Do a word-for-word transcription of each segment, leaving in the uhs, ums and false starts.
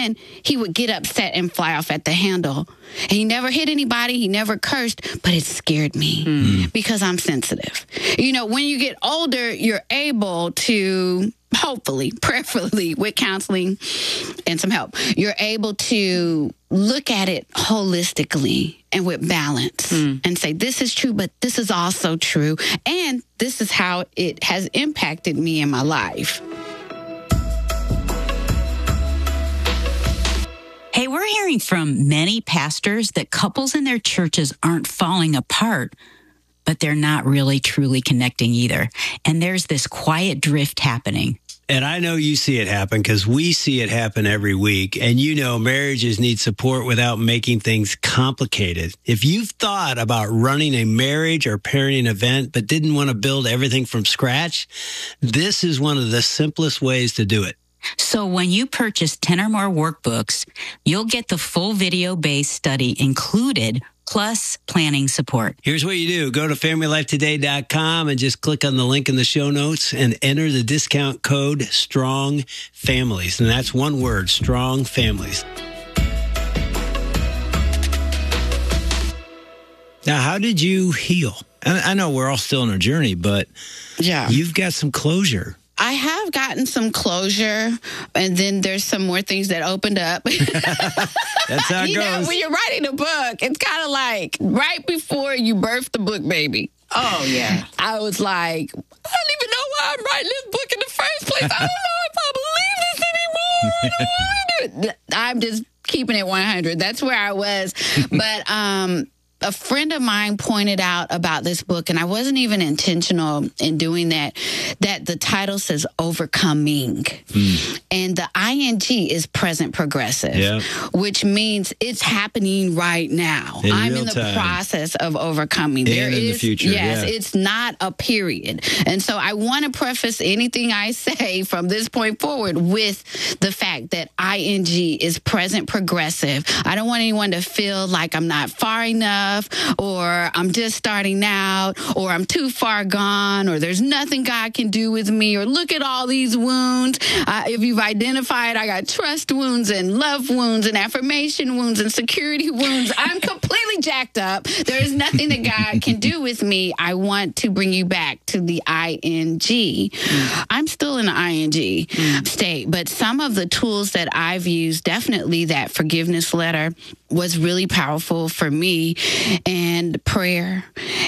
then he would get upset and fly off at the handle. And he never hit anybody. He never cursed, but it scared me mm. because I'm sensitive. You know, when you get older, you're able to, hopefully, prayerfully, with counseling and some help, you're able to look at it holistically and with balance mm. and say, this is true, but this is also true. And this is how it has impacted me in my life. Hey, we're hearing from many pastors that couples in their churches aren't falling apart, but they're not really truly connecting either. And there's this quiet drift happening. And I know you see it happen because we see it happen every week. And you know, marriages need support without making things complicated. If you've thought about running a marriage or parenting event but didn't want to build everything from scratch, this is one of the simplest ways to do it. So when you purchase ten or more workbooks, you'll get the full video-based study included, plus planning support. Here's what you do. Go to family life today dot com and just click on the link in the show notes and enter the discount code Strong Families. And that's one word, Strong Families. Now, how did you heal? I know we're all still on our journey, but yeah, you've got some closure. I have gotten some closure, and then there's some more things that opened up. That's how it you goes. Know, when you're writing a book, it's kind of like right before you birth the book, baby. Oh, yeah. I was like, I don't even know why I'm writing this book in the first place. I don't know if I believe this anymore. I don't want to do it. I'm just keeping it one hundred. That's where I was. But, um... a friend of mine pointed out about this book, and I wasn't even intentional in doing that, that the title says overcoming. Mm. And the I N G is present progressive, yeah. which means it's happening right now. In I'm real in the time. process of overcoming. And there in is, the future, yes, yeah. it's not a period. And so I want to preface anything I say from this point forward with the fact that I N G is present progressive. I don't want anyone to feel like I'm not far enough, or I'm just starting out, or I'm too far gone, or there's nothing God can do with me, or look at all these wounds. Uh, if you've identified, I got trust wounds and love wounds and affirmation wounds and security wounds. I'm completely jacked up. There is nothing that God can do with me. I want to bring you back to the I N G. Mm. I'm still in the I N G mm. state, but some of the tools that I've used, definitely that forgiveness letter was really powerful for me, and prayer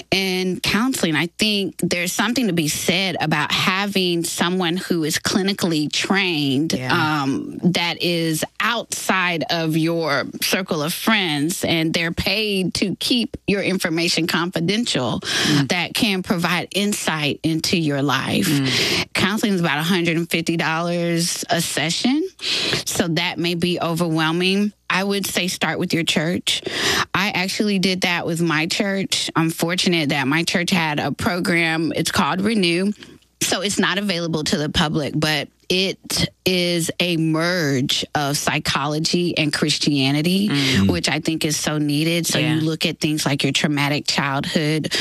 and counseling. I think there's something to be said about having someone who is clinically trained, yeah. um, that is outside of your circle of friends, and they're paid to keep your information confidential, mm. that can provide insight into your life. Mm. Counseling is about one hundred fifty dollars a session, so that may be overwhelming. I would say start with your church. I actually did that with my church. I'm fortunate that my church had a program. It's called Renew. So it's not available to the public, but it is a merge of psychology and Christianity, mm. which I think is so needed. So yeah. you look at things like your traumatic childhood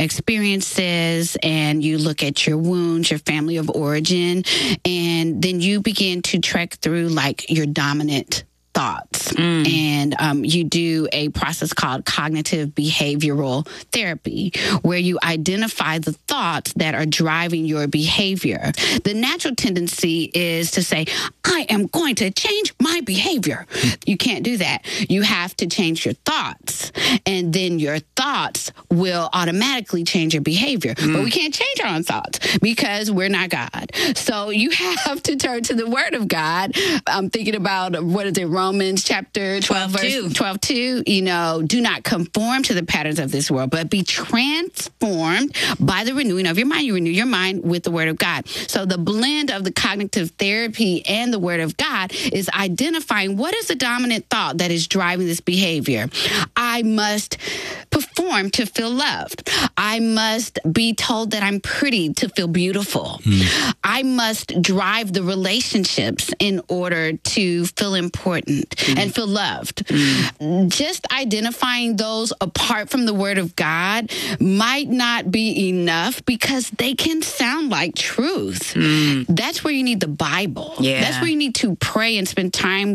experiences, and you look at your wounds, your family of origin, and then you begin to trek through like your dominant thoughts. Mm. And um, you do a process called cognitive behavioral therapy, where you identify the thoughts that are driving your behavior. The natural tendency is to say, I am going to change my behavior. You can't do that. You have to change your thoughts, and then your thoughts will automatically change your behavior. Mm. But we can't change our own thoughts because we're not God. So you have to turn to the Word of God. I'm thinking about, what is it, Romans chapter twelve, verse twelve two, you know, do not conform to the patterns of this world, but be transformed by the renewing of your mind. You renew your mind with the Word of God. So the blend of the cognitive therapy and the Word of God is identifying what is the dominant thought that is driving this behavior. I must perform to feel loved. I must be told that I'm pretty to feel beautiful. Mm. I must drive the relationships in order to feel important mm. and feel loved. Mm. Just identifying those apart from the Word of God might not be enough, because they can sound like truth. Mm. That's where you need the Bible. Yeah. That's where you need to pray and spend time